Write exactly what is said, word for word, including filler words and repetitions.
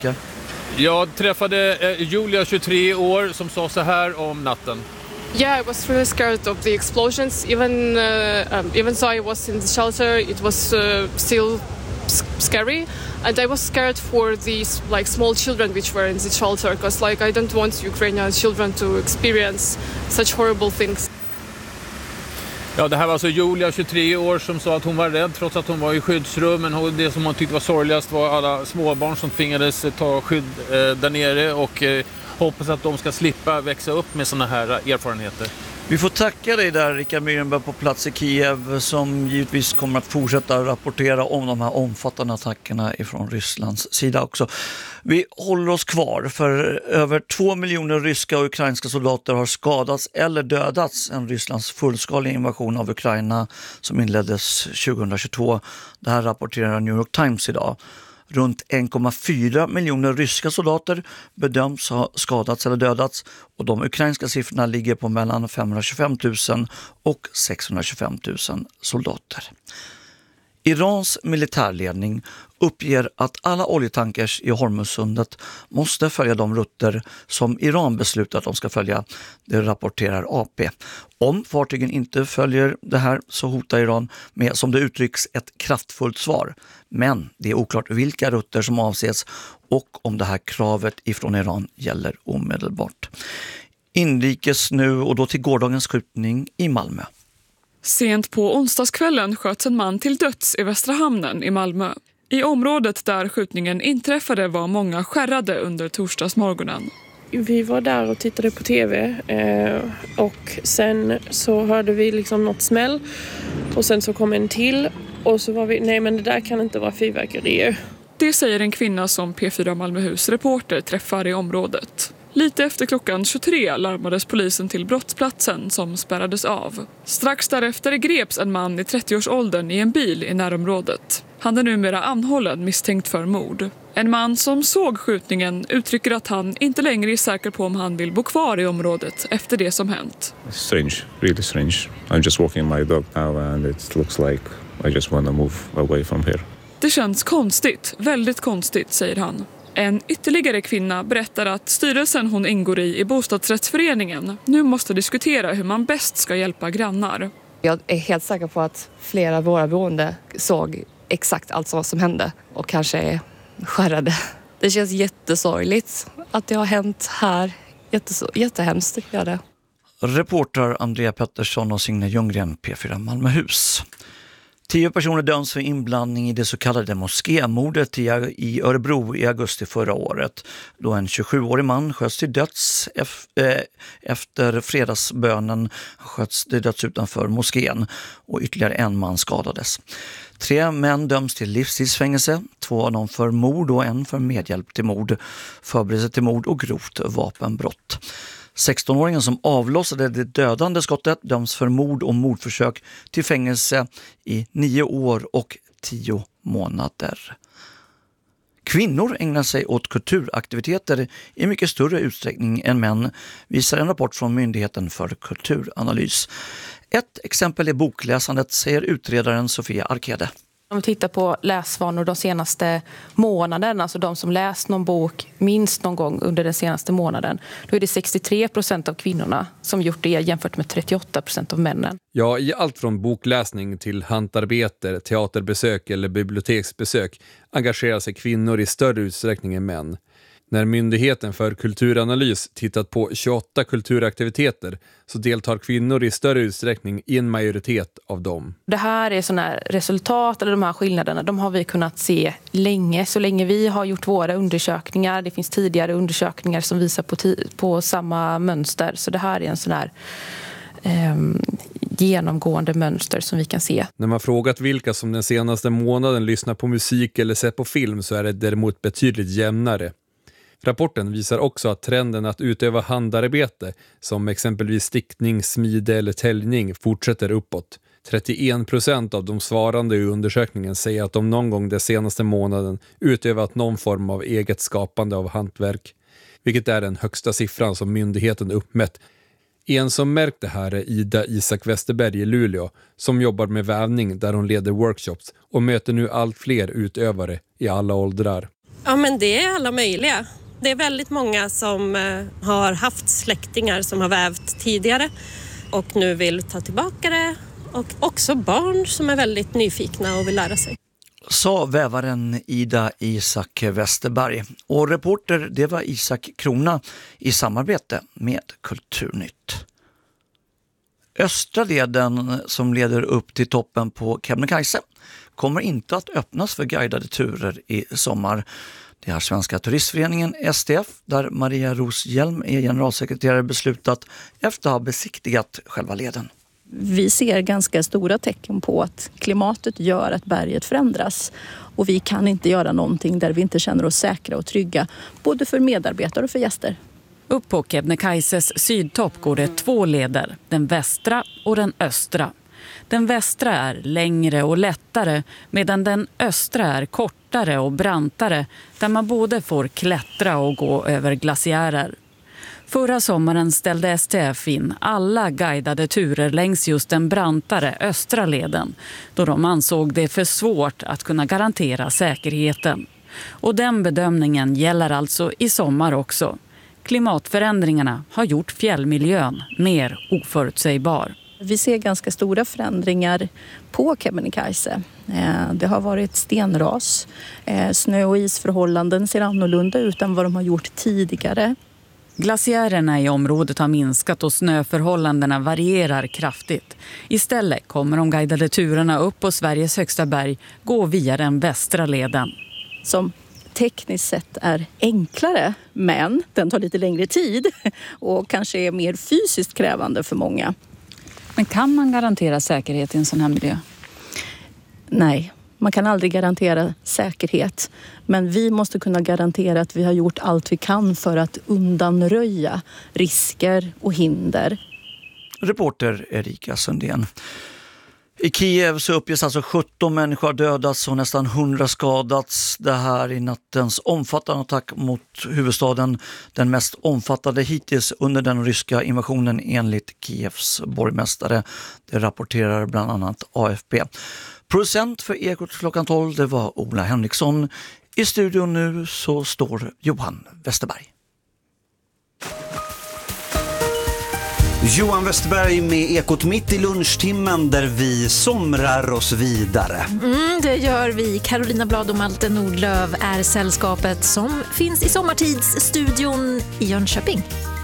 Jag träffade eh, Julia, tjugotre år, som sa så här om natten. Yeah, I was really scared of the explosions. Even uh, um, even though I was in the shelter, it was uh, still s- scary, and I was scared for these like small children which were in the shelter, because like I don't want Ukrainian children to experience such horrible things. Ja, det här var alltså Julia, tjugotre år, som sa att hon var rädd trots att hon var i skyddsrum. Men det som hon tyckte var sorgligast var alla småbarn som tvingades ta skydd eh, där nere, och eh, hoppas att de ska slippa växa upp med såna här erfarenheter. Vi får tacka dig där, Rickard Myrenberg, på plats i Kiev, som givetvis kommer att fortsätta rapportera om de här omfattande attackerna ifrån Rysslands sida också. Vi håller oss kvar, för över två miljoner ryska och ukrainska soldater har skadats eller dödats en Rysslands fullskaliga invasion av Ukraina som inleddes tjugohundratjugotvå. Det här rapporterar New York Times idag. Runt en komma fyra miljoner ryska soldater bedöms ha skadats eller dödats, och de ukrainska siffrorna ligger på mellan femhundratjugofem tusen och sexhundratjugofem tusen soldater. Irans militärledning uppger att alla oljetankers i Hormuzsundet måste följa de rutter som Iran beslutat att de ska följa. Det rapporterar A P. Om fartygen inte följer det här så hotar Iran med, som det uttrycks, ett kraftfullt svar. Men det är oklart vilka rutter som avses och om det här kravet ifrån Iran gäller omedelbart. Inrikes nu, och då till gårdagens skjutning i Malmö. Sent på onsdagskvällen sköts en man till döds i Västra hamnen i Malmö. I området där skjutningen inträffade var många skärrade under torsdagsmorgonen. Vi var där och tittade på tv eh, och sen så hörde vi liksom något smäll och sen så kom en till och så var vi, nej men det där kan inte vara fyrverkerier. Det säger en kvinna som P fyra Malmöhus reporter träffar i området. Lite efter klockan tjugotre larmades polisen till brottsplatsen som spärrades av. Strax därefter greps en man i trettioårsåldern i en bil i närområdet. Han är numera anhållen misstänkt för mord. En man som såg skjutningen uttrycker att han inte längre är säker på om han vill bo kvar i området efter det som hänt. Strange, really strange. I'm just walking my dog now and it looks like I just want to move away from here. Det känns konstigt, väldigt konstigt, säger han. En ytterligare kvinna berättar att styrelsen hon ingår i i bostadsrättsföreningen nu måste diskutera hur man bäst ska hjälpa grannar. Jag är helt säker på att flera av våra boende såg exakt allt som hände och kanske är skärrade. Det känns jättesorgligt att det har hänt här. Jättes- jättehemskt gör det. Reporter Andrea Pettersson och Signe Ljunggren, P fyra Malmöhus. Tio personer döms för inblandning i det så kallade moskémordet i Örebro i augusti förra året, då en tjugosjuårig man sköts till döds efter fredagsbönen sköts till döds utanför moskén, och ytterligare en man skadades. Tre män döms till livstidsfängelse, två av dem för mord och en för medhjälp till mord, förberedelse till mord och grovt vapenbrott. sextonåringen som avlossade det dödande skottet döms för mord och mordförsök till fängelse i nio år och tio månader. Kvinnor ägnar sig åt kulturaktiviteter i mycket större utsträckning än män, visar en rapport från Myndigheten för kulturanalys. Ett exempel är bokläsandet, säger utredaren Sofia Arkede. Om vi tittar på läsvanor de senaste månaderna, alltså de som läst någon bok minst någon gång under den senaste månaden, då är det sextiotre procent av kvinnorna som gjort det jämfört med trettioåtta procent av männen. Ja, i allt från bokläsning till hantarbete, teaterbesök eller biblioteksbesök engagerar sig kvinnor i större utsträckning än män. När Myndigheten för kulturanalys tittat på tjugoåtta kulturaktiviteter så deltar kvinnor i större utsträckning i en majoritet av dem. Det här är sådana här resultat, eller de här skillnaderna, de har vi kunnat se länge. Så länge vi har gjort våra undersökningar, det finns tidigare undersökningar som visar på, ti- på samma mönster. Så det här är en sån här eh, genomgående mönster som vi kan se. När man frågat vilka som den senaste månaden lyssnar på musik eller ser på film så är det däremot betydligt jämnare. Rapporten visar också att trenden att utöva handarbete, som exempelvis stickning, smide eller täljning, fortsätter uppåt. trettioen procent av de svarande i undersökningen säger att de någon gång den senaste månaden utövat någon form av eget skapande av hantverk, vilket är den högsta siffran som myndigheten uppmätt. En som märkt det här är Ida Isak Westerberg i Luleå, som jobbar med vävning där hon leder workshops och möter nu allt fler utövare i alla åldrar. Ja, men det är alla möjliga. Det är väldigt många som har haft släktingar som har vävt tidigare och nu vill ta tillbaka det. Och också barn som är väldigt nyfikna och vill lära sig. Sa vävaren Ida Isak Westerberg. Och reporter det var Isak Krona i samarbete med Kulturnytt. Östra leden som leder upp till toppen på Kebnekaise kommer inte att öppnas för guidade turer i sommar. Det har Svenska turistföreningen S T F, där Maria Roshjelm är generalsekreterare, beslutat efter att ha besiktigat själva leden. Vi ser ganska stora tecken på att klimatet gör att berget förändras. Och vi kan inte göra någonting där vi inte känner oss säkra och trygga, både för medarbetare och för gäster. Upp på Kebnekaises sydtopp går det två leder, den västra och den östra. Den västra är längre och lättare medan den östra är kortare och brantare, där man både får klättra och gå över glaciärer. Förra sommaren ställde S T F in alla guidade turer längs just den brantare östra leden, då de ansåg det för svårt att kunna garantera säkerheten. Och den bedömningen gäller alltså i sommar också. Klimatförändringarna har gjort fjällmiljön mer oförutsägbar. Vi ser ganska stora förändringar på Kebnekaise. Det har varit stenras. Snö- och isförhållanden ser annorlunda ut än vad de har gjort tidigare. Glaciärerna i området har minskat och snöförhållandena varierar kraftigt. Istället kommer de guidade turerna upp på Sveriges högsta berg gå via den västra leden. Som tekniskt sett är enklare, men den tar lite längre tid och kanske är mer fysiskt krävande för många. Men kan man garantera säkerhet i en sån här miljö? Nej, man kan aldrig garantera säkerhet. Men vi måste kunna garantera att vi har gjort allt vi kan för att undanröja risker och hinder. Reporter Erika Sundén. I Kiev så uppges alltså sjutton människor dödats och nästan hundra skadats. Det här i nattens omfattande attack mot huvudstaden, den mest omfattande hittills under den ryska invasionen enligt Kievs borgmästare. Det rapporterar bland annat A F P. Producent för Ekot klockan tolv, det var Ola Henriksson. I studion nu så står Johan Westerberg. Johan Westerberg med Ekot mitt i lunchtimmen där vi somrar oss vidare. Mm, det gör vi. Carolina Blad och Malte Nordlöv är sällskapet som finns i Sommartidsstudion i Jönköping.